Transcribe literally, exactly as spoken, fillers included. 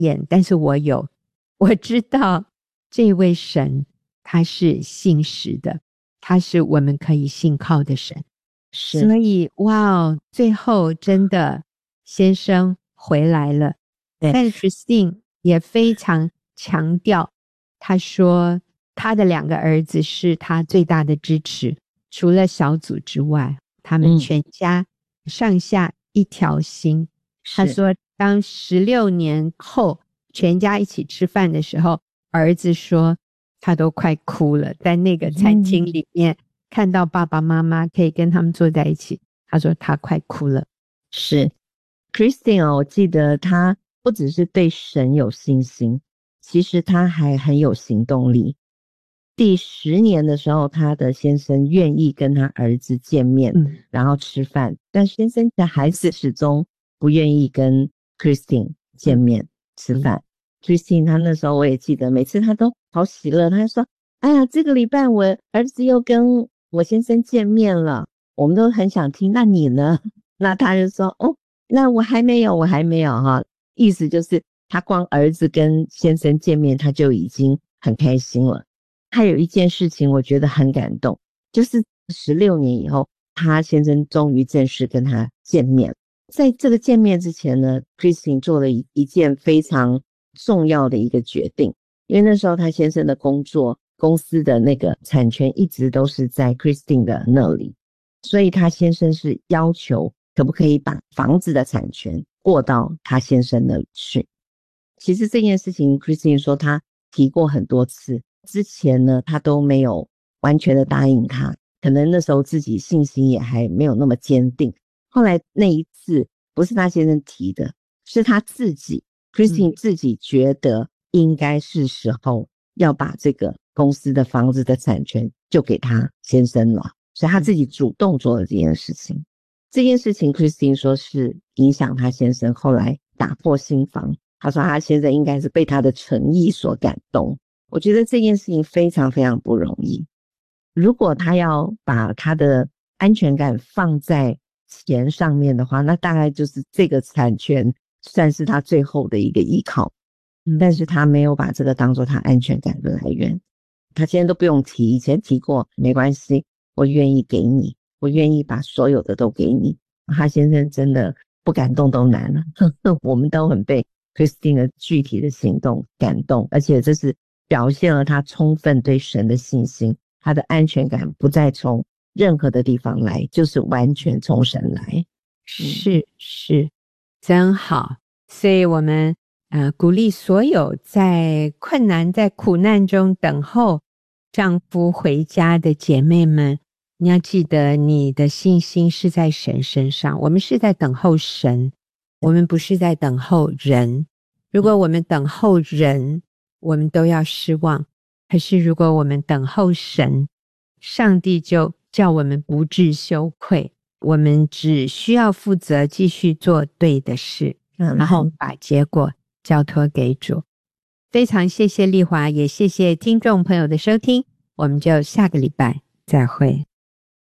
验，但是我有，我知道这位神他是信实的，他是我们可以信靠的神。 是， 所以哇，最后真的先生回来了。但是 Christine 也非常强调，他说他的两个儿子是他最大的支持，除了小组之外，他们全家上下一条心。嗯、他说当十六年后全家一起吃饭的时候，儿子说他都快哭了，在那个餐厅里面、嗯、看到爸爸妈妈可以跟他们坐在一起，他说他快哭了。 是 Christine 哦，我记得他不只是对神有信心，其实他还很有行动力。第十年的时候，他的先生愿意跟他儿子见面、嗯、然后吃饭，但先生的孩子始终不愿意跟 Christine 见面、嗯、吃饭、嗯、Christine 他那时候我也记得，每次他都好喜乐，他就说哎呀，这个礼拜我儿子又跟我先生见面了，我们都很想听，那你呢？那他就说哦，那我还没有我还没有哈，意思就是他光儿子跟先生见面他就已经很开心了。还有一件事情我觉得很感动，就是十六年以后他先生终于正式跟他见面。在这个见面之前呢， Christine 做了一一件非常重要的一个决定，因为那时候他先生的工作公司的那个产权一直都是在 Christine 的那里，所以他先生是要求可不可以把房子的产权过到他先生那里去。其实这件事情 Christine 说他提过很多次，之前呢他都没有完全的答应他，可能那时候自己信心也还没有那么坚定。后来那一次不是他先生提的，是他自己 Christine 自己觉得应该是时候要把这个公司的房子的产权就给他先生了，所以他自己主动做了这件事情。这件事情 Christine 说是影响他先生后来打破心防，他说他先生应该是被他的诚意所感动。我觉得这件事情非常非常不容易，如果他要把他的安全感放在钱上面的话，那大概就是这个产权算是他最后的一个依靠、嗯、但是他没有把这个当作他安全感的来源。他现在都不用提，以前提过没关系，我愿意给你，我愿意把所有的都给你。他先生真的不感动都难了我们都很被 Christine 的具体的行动感动，而且这是表现了他充分对神的信心，他的安全感不再从任何的地方来，就是完全从神来。 是是，真好。所以我们呃鼓励所有在困难在苦难中等候丈夫回家的姐妹们，你要记得你的信心是在神身上，我们是在等候神，我们不是在等候人。如果我们等候人，我们都要失望，可是如果我们等候神，上帝就叫我们不致羞愧，我们只需要负责继续做对的事、嗯、然后把结果交托给主。非常谢谢丽华，也谢谢听众朋友的收听，我们就下个礼拜再会。